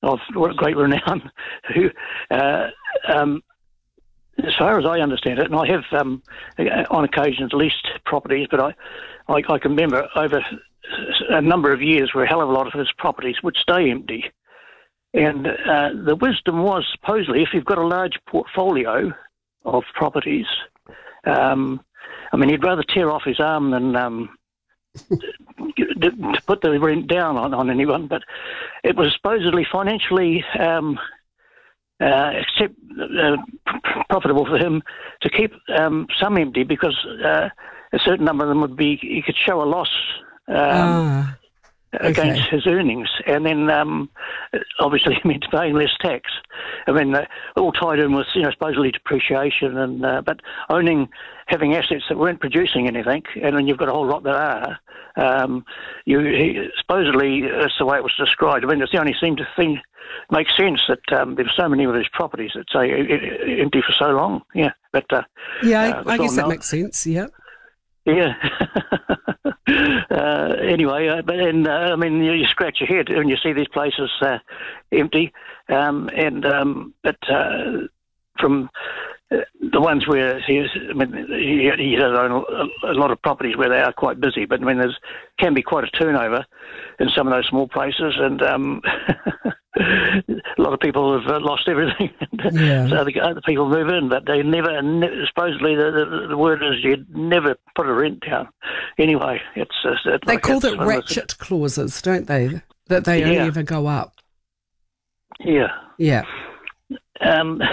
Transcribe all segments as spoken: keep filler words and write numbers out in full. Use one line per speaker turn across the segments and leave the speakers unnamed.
of great renown who, uh, um, as far as I understand it, and I have um, on occasions leased properties, but I, I, I can remember over a number of years where a hell of a lot of his properties would stay empty. And uh, the wisdom was supposedly if you've got a large portfolio of properties, um, I mean, he'd rather tear off his arm than um, to put the rent down on, on anyone, but it was supposedly financially um, uh, accept, uh, profitable for him to keep um, some empty because uh, a certain number of them would be, he could show a loss um, ah, okay. against his earnings, and then um, obviously it meant paying less tax. I mean, uh, all tied in with, you know, supposedly depreciation, and uh, but owning, having assets that weren't producing anything, and then you've got a whole lot that are. Um, you he, supposedly that's the way it was described. I mean, it's the only seemed to think makes sense that um, there's so many of these properties that say empty for so long. Yeah, but uh,
yeah, I,
uh,
I guess that
not,
makes sense. Yeah.
Yeah. uh, anyway, uh, but then uh, I mean, you, you scratch your head when you see these places uh, empty, um, and um, but uh, from uh, the ones where he is, I mean, he, he does own a, a lot of properties where they are quite busy, but I mean, there's can be quite a turnover in some of those small places, and um, a lot of people have uh, lost everything.
Yeah.
So the other people move in, but they never, ne- supposedly the, the, the word is you'd never put a rent down. Anyway, it's... Uh, it's
they
like
call
it's
it ratchet clauses, don't they? That they only
yeah.
ever go up.
Yeah.
Yeah.
Um,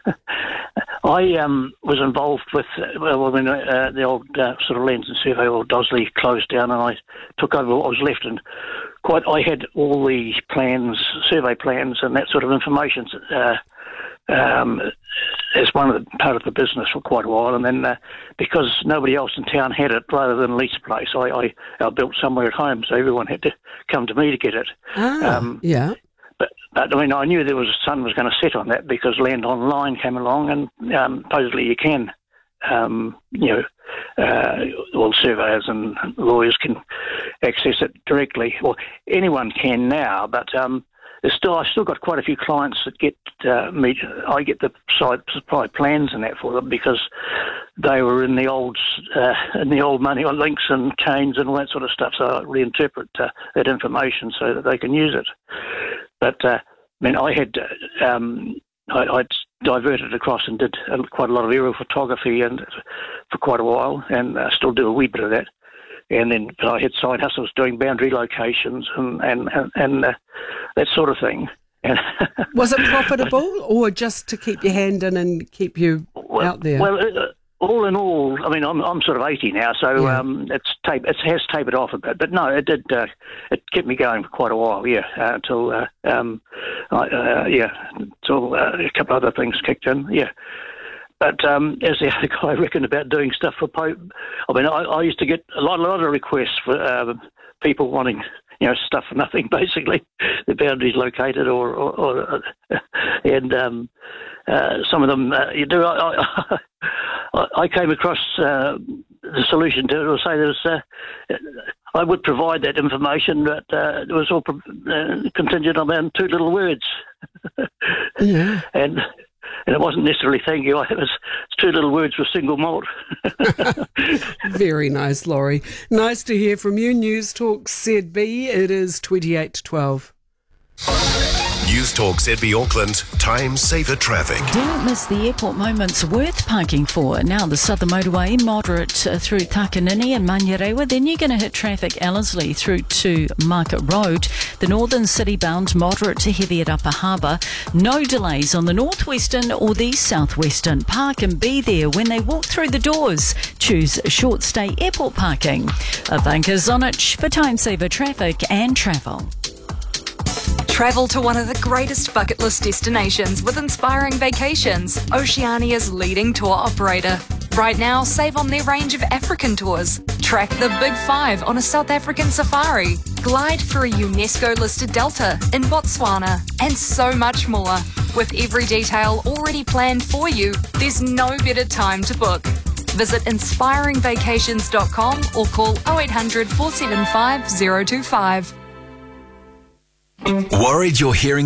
I um, was involved with, uh, well, when uh, the old uh, sort of Lands and Survey, or Dosley, closed down, and I took over what was left, and quite, I had all the plans, survey plans, and that sort of information uh, um, as one of the part of the business for quite a while. And then uh, because nobody else in town had it, rather than lease a place, I, I, I built somewhere at home, so everyone had to come to me to get it.
Ah, um, yeah.
But, but I mean, I knew there was a sun was going to set on that because Land Online came along, and um, supposedly you can, um, you know, uh, all surveyors and lawyers can access it directly, or anyone can now. But um, there's still, I've still got quite a few clients that get uh, me. I get the side supply plans and that for them because they were in the old uh, in the old money on links and chains and all that sort of stuff. So I reinterpret uh, that information so that they can use it. But uh, I mean, I had um, I, I'd diverted across and did quite a lot of aerial photography and for quite a while, and I uh, still do a wee bit of that. And then but I had side hustles doing boundary locations and and and, and uh, that sort of thing.
Was it profitable, or just to keep your hand in and keep you
well,
out there?
Well, uh, all in all, I mean, I'm I'm sort of eighty now, so
yeah.
um, it's tape it has tapered off a bit. But no, it did. Uh, it kept me going for quite a while, yeah, uh, until uh, um, I, uh, yeah, until uh, a couple other things kicked in, yeah. But um, as the other guy reckoned about doing stuff for Pope, I mean, I, I used to get a lot, a lot of requests for uh, people wanting, you know, stuff for nothing, basically. The boundaries located, or, or, or and um, uh, some of them uh, you do. I, I, I came across uh, the solution to it, or say there's. Uh, I would provide that information, but uh, it was all uh, contingent on two little words.
Yeah.
And. And it wasn't necessarily thank you. It was two little words with single malt.
Very nice, Laurie. Nice to hear from you. News Talk Z B. It is twenty-eight to twelve.
News Talk Z B Auckland, time saver traffic.
Don't miss the airport moments worth parking for. Now the Southern Motorway, moderate uh, through Takanini and Manurewa. Then you're going to hit traffic Ellerslie through to Market Road. The Northern City bound, moderate to heavy at Upper Harbour. No delays on the Northwestern or the Southwestern. Park and be there when they walk through the doors. Choose short stay airport parking. Ivanka Zonich for time saver traffic and travel.
Travel to one of the greatest bucket list destinations with Inspiring Vacations, Oceania's leading tour operator. Right now, save on their range of African tours. Track the Big Five on a South African safari. Glide for a UNESCO-listed delta in Botswana. And so much more. With every detail already planned for you, there's no better time to book. Visit inspiring vacations dot com or call oh eight hundred, four seven five, oh two five.
Worried you're hearing